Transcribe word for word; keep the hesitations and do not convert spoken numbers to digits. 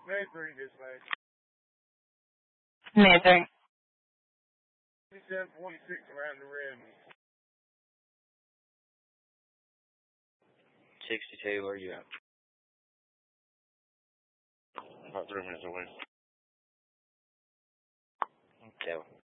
May three dispatch. May three. twenty-seven forty-six around the rim. sixty-two, where are you at? About three minutes away. Okay.